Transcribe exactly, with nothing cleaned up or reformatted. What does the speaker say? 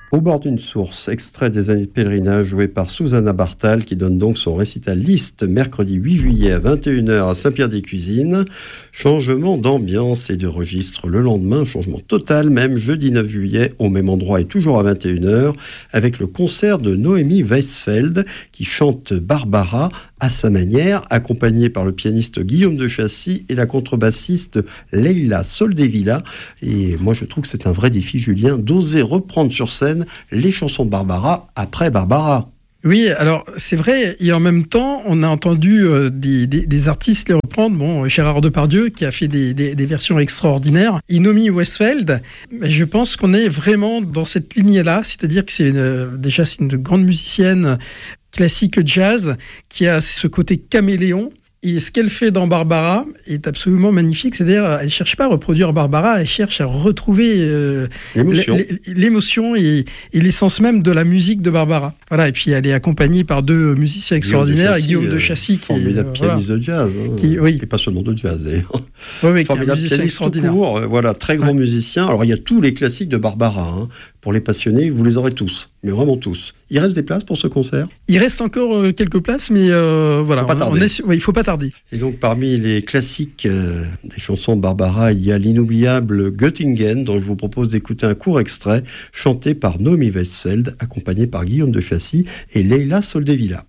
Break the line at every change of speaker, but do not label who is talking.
Au bord d'une source, extrait des années de pèlerinage joué par Susanna Bartal qui donne donc son récital Liszt mercredi huit juillet à vingt et une heures à Saint-Pierre-des-Cuisines. Changement d'ambiance et de registre le lendemain, changement total même jeudi neuf juillet au même endroit et toujours à vingt et une heures avec le concert de Noémie Weisfeld qui chante Barbara à sa manière, accompagnée par le pianiste Guillaume de Chassis et la contrebassiste Leila Soldevilla. Et moi je trouve que c'est un vrai défi, Julien, d'oser reprendre sur scène les chansons de Barbara après Barbara.
Oui, alors c'est vrai, et en même temps, on a entendu euh, des, des, des artistes les reprendre. Bon, Gérard Depardieu qui a fait des, des, des versions extraordinaires, Noémie Weisfeld. Je pense qu'on est vraiment dans cette lignée-là, c'est-à-dire que c'est une, déjà c'est une grande musicienne classique jazz qui a ce côté caméléon. Et ce qu'elle fait dans Barbara est absolument magnifique. C'est-à-dire, elle ne cherche pas à reproduire Barbara, elle cherche à retrouver euh,
l'émotion,
l'émotion et, et l'essence même de la musique de Barbara. Voilà. Et puis, elle est accompagnée par deux musiciens extraordinaires, Guillaume de Chassis, qui est
formidable pianiste
voilà,
de jazz, hein,
qui, oui.
et pas seulement de jazz, d'ailleurs.
Oui, oui,
formidable pianiste tout court, voilà, très grand ouais. musicien. Alors, il y a tous les classiques de Barbara. Hein. Pour les passionnés, vous les aurez tous, mais vraiment tous. Il reste des places pour ce concert ?
Il reste encore euh, quelques places, mais euh, voilà,
faut
on, on est, ouais, il ne faut pas tarder.
Et donc, parmi les classiques euh, des chansons de Barbara, il y a l'inoubliable Göttingen, dont je vous propose d'écouter un court extrait, chanté par Noémie Weisfeld, accompagné par Guillaume de Chassis et Leila Soldevilla.